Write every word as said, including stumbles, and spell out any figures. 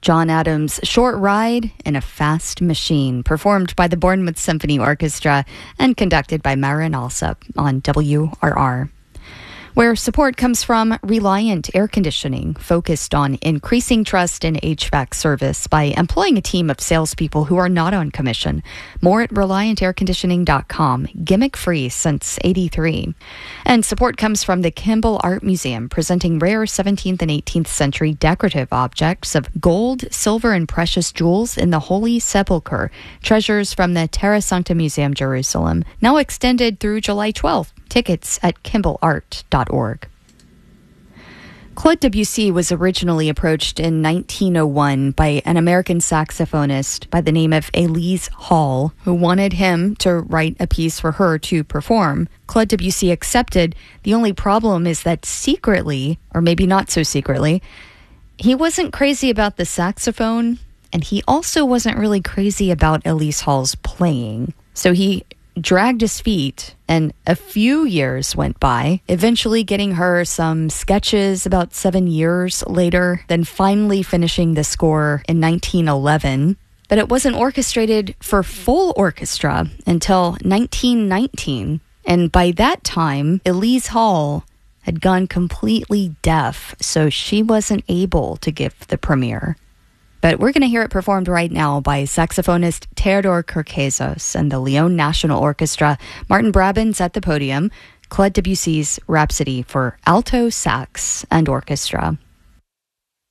John Adams' Short Ride in a Fast Machine, performed by the Bournemouth Symphony Orchestra and conducted by Marin Alsop on W R R. Where support comes from Reliant Air Conditioning, focused on increasing trust in H V A C service by employing a team of salespeople who are not on commission. More at reliant air conditioning dot com, gimmick-free since eighty-three. And support comes from the Kimball Art Museum, presenting rare seventeenth and eighteenth century decorative objects of gold, silver, and precious jewels in the Holy Sepulchre, treasures from the Terra Sancta Museum, Jerusalem, now extended through July twelfth. Tickets at kimball art dot org. Claude Debussy was originally approached in nineteen oh one by an American saxophonist by the name of Elise Hall, who wanted him to write a piece for her to perform. Claude Debussy accepted. The only problem is that secretly, or maybe not so secretly, he wasn't crazy about the saxophone, and he also wasn't really crazy about Elise Hall's playing. So he dragged his feet, and a few years went by, eventually getting her some sketches about seven years later, then finally finishing the score in nineteen eleven. But it wasn't orchestrated for full orchestra until nineteen nineteen. And by that time, Elise Hall had gone completely deaf, so she wasn't able to give the premiere. But we're going to hear it performed right now by saxophonist Theodore Kerkezos and the Lyon National Orchestra. Martin Brabant's at the podium. Claude Debussy's Rhapsody for alto sax and orchestra.